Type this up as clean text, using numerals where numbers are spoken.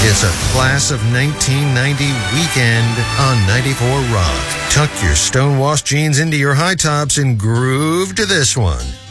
It's a class of 1990 weekend on 94 Rock. Tuck your stonewashed jeans into your high tops and groove to this one.